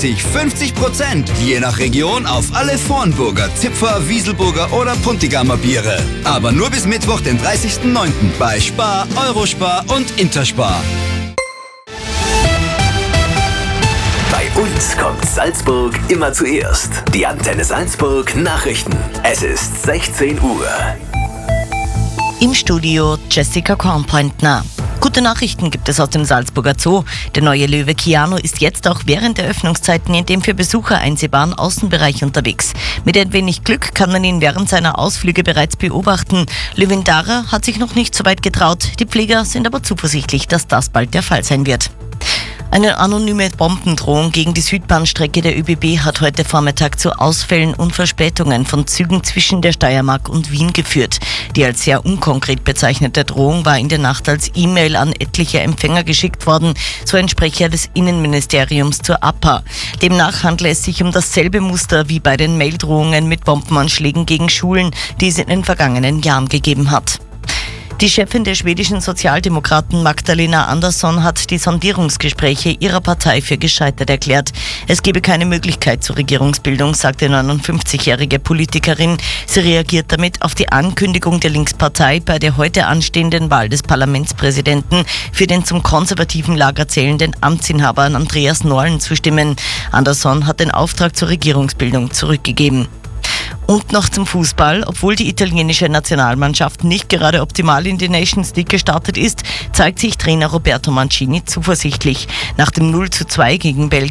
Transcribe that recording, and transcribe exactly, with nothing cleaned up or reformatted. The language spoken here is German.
dreißig, fünfzig Prozent. Je nach Region auf alle Vornburger, Zipfer, Wieselburger oder Puntigamer Biere. Aber nur bis Mittwoch, den dreißigsten neunten bei Spar, Eurospar und Interspar. Bei uns kommt Salzburg immer zuerst. Die Antenne Salzburg Nachrichten. Es ist sechzehn Uhr. Im Studio Jessica Kornpointner. Gute Nachrichten gibt es aus dem Salzburger Zoo. Der neue Löwe Keanu ist jetzt auch während der Öffnungszeiten in dem für Besucher einsehbaren Außenbereich unterwegs. Mit ein wenig Glück kann man ihn während seiner Ausflüge bereits beobachten. Löwin Dara hat sich noch nicht so weit getraut. Die Pfleger sind aber zuversichtlich, dass das bald der Fall sein wird. Eine anonyme Bombendrohung gegen die Südbahnstrecke der ÖBB hat heute Vormittag zu Ausfällen und Verspätungen von Zügen zwischen der Steiermark und Wien geführt. Die als sehr unkonkret bezeichnete Drohung war in der Nacht als E-Mail an etliche Empfänger geschickt worden, so ein Sprecher des Innenministeriums zur A P A. Demnach handle es sich um dasselbe Muster wie bei den Maildrohungen mit Bombenanschlägen gegen Schulen, die es in den vergangenen Jahren gegeben hat. Die Chefin der schwedischen Sozialdemokraten Magdalena Andersson hat die Sondierungsgespräche ihrer Partei für gescheitert erklärt. Es gebe keine Möglichkeit zur Regierungsbildung, sagte die neunundfünfzigjährige Politikerin. Sie reagiert damit auf die Ankündigung der Linkspartei, bei der heute anstehenden Wahl des Parlamentspräsidenten für den zum konservativen Lager zählenden Amtsinhaber Andreas Norlin zu stimmen. Andersson hat den Auftrag zur Regierungsbildung zurückgegeben. Und noch zum Fußball. Obwohl die italienische Nationalmannschaft nicht gerade optimal in die Nations League gestartet ist, zeigt sich Trainer Roberto Mancini zuversichtlich. Nach dem null zu zwei gegen Belgien